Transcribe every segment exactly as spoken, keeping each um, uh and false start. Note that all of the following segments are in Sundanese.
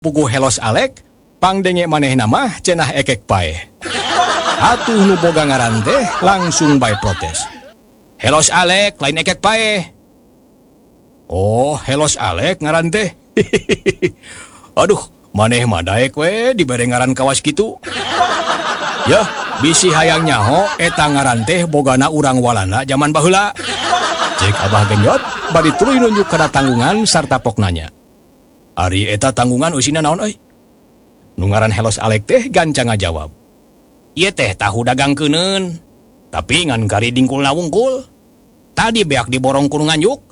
Puguh Helos Alek pangdenge maneh nama cenah ekek pae. Atuh nu boga ngaran teh langsung bae protes. Helos Alek lain ekek pae. Oh, Helos Alek ngaran teh. Aduh, maneh mah daek we dibere ngaran kawas kitu. Yah, bisi hayang nyaho eta ngaran teh bogana urang Walanda zaman baheula. Cek Abah Genjot bari tuluy nunjuk kana tanggungan sarta pok nanya. Ari eta tanggungan usina naon euy? Nu ngaran Helos Alek teh gancang ngajawab. Ieu teh tahu dagangkeuneun, tapi ngan kari dingkulna wungkul. Tadi beak diborong ku nu nganjuk.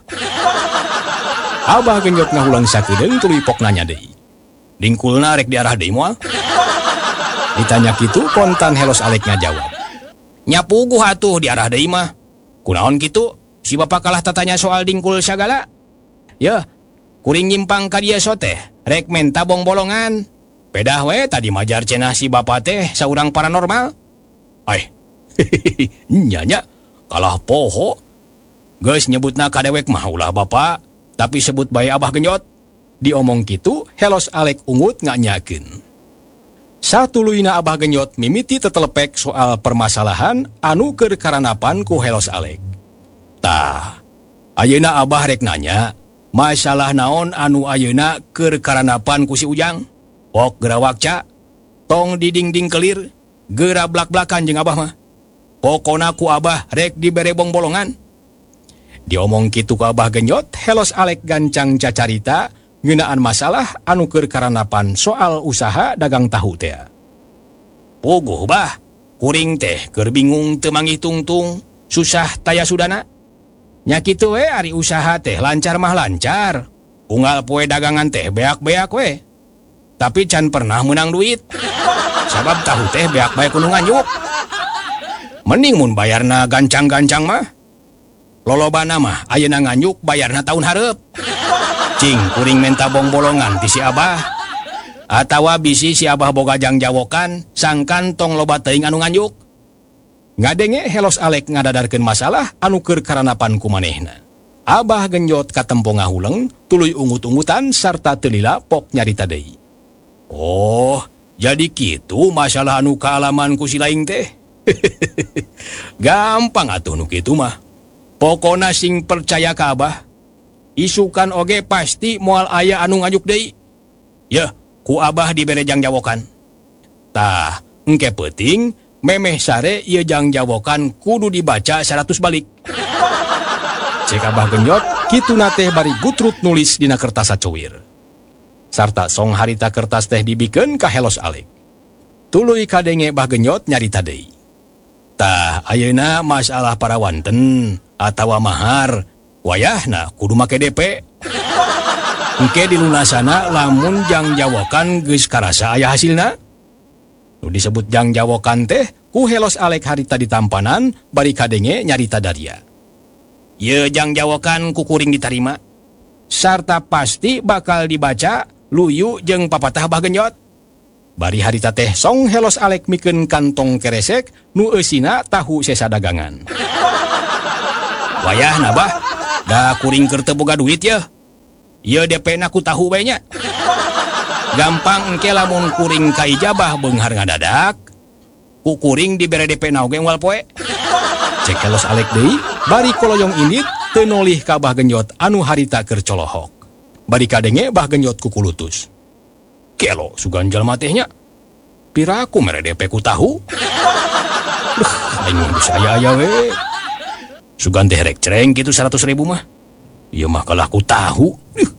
Abah Genjot ngahulang sakedeung tuluy pok nanya deui. Dingkulna rek diarah deui moal? Ditanya kitu kontan Helos Alek ngajawab. Nya puguh atuh diarah deui mah. Kunaon kitu? Si bapak kalah tatanya soal dingkul sagala? Ya, kuring nyimpang ka dieu teh, rek menta bong bolongan. Pedah we tadi majar cenah si bapak teh saurang paranormal. Ai, nya nya, kalah poho. Geus nyebutna ka dewek mah ulah bapak, tapi sebut bae Abah Genjot. Diomong kitu, Helos Alek ungut nganyakeun. Satuluyna Abah Genjot mimiti tetelepek soal permasalahan anu keur karanapan ku Helos Alek. Tah, ayeuna Abah rek nanya, masalah naon anu ayeuna keur karanapan ku si Ujang? Pok gerawak ca, tong diding-ding kelir, geura blak-blakan jeung Abah mah. Pokona ku Abah rek dibere bong bolongan. Diomong kitu ku Abah Genjot, Helos Alek gancang cacarita ngeunaan masalah anu keur karanapan soal usaha dagang tahu teh. Puguh bah, kuring teh keur bingung teu manggih tungtung, susah taya sudana. Nya kitu we ari usaha teh lancar mah lancar. Unggal poe dagangan teh beak-beak we. Tapi can pernah menang duit. Sabab tahu teh beak bae kudu nganjuk. Mending mun bayarna gancang-gancang mah. Lolobana mah ayeuna nganjuk bayarna tahun hareup. Cing kuring menta bong bolongan ti si Abah. Atawa bisi si Abah boga jangjawokan sangkan tong loba teuing anu nganjuk. Ngadenge Helos Alek ngadadarkeun masalah anu keur karanapan ku manehna. Abah Genjot katempo ngahuleng, tuluy ungut-ungutan sarta teu lila pok nyarita deui. Oh, jadi kitu masalah anu kaalaman ku si laing teh. Gampang atuh nu kitu mah. Pokona sing percaya ka Abah. Isukan oge pasti moal aya anu ngajuk deui. Yeuh, ku Abah dibere jangjawokan. Tah, engke peuting memeh sare ieu jangjawokan kudu dibaca seratus balik. Cek Abah Genjot, kituna teh bari gutrut nulis dina kertas sacuwir. Sarta song harita kertas teh dibikeun ka Helos Alek. Tuluy kadenge Abah Genjot nyarita deui. Tah, ayeuna masalah parawanten atawa mahar, wayahna kudu make D P. Engke dilunasana lamun jangjawokan geus karasa aya hasilna. Nu disebut jangjawokan teh ku Helos Alek harita ditampanan bari kadenge nyarita daria. Ieu jangjawokan ku kuring ditarima. Sarta pasti bakal dibaca luyu jeung papatah Abah Genjot. Bari harita teh song Helos Alek mikeun kantong keresek nu eusina tahu sesa dagangan. Wayahna bah, da kuring keur teu boga duit yeuh. Ieu D P-na ku tahu bae nya. Gampang engke lamun kuring kaijabah beunghar ngadadak, ku kuring dibere D P-na oge moal poe. Cek Helos Alek deui, bari koloyong indit teu nolih ka Abah Genjot anu harita keur colohok. Bari kadenge Abah Genjot ku kulutus. Kelo sugan jalma teh nya. Piraku mere D P ku tahu? Duh, aing geus aya-aya we. Sugan teh rek cereng kitu seratus ribu mah. Ieu mah kalah ku tahu.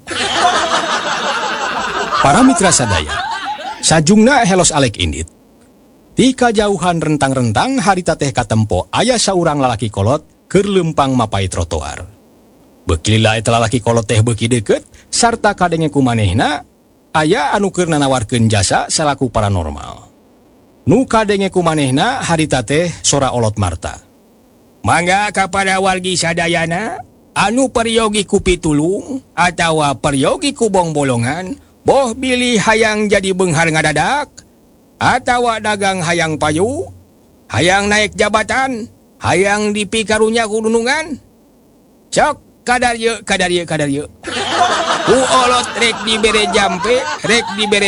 Para mitra sadaya, sajungna Helos Alek indit. Ti kajauhan rentang-rentang harita teh katempo aya saurang lalaki kolot keur leumpang mapai trotoar. Beuki lila eta lalaki kolot teh beuki deukeut sarta kadenge kumanehna aya anu keur nanawarkeun jasa salaku paranormal. Nu kadenge kumanehna harita teh sora olot Marta. Mangga kapada wargi sadayana anu peryogi ku pitulung atawa peryogi ku bong bolongan, boh bilih hayang jadi beunghar ngadadak, atawa dagang hayang payu, hayang naik jabatan, hayang dipikarunya ku nunungan. Cok kadar ye kadar ye kadar ye. olot rek dibere jampe rek dibere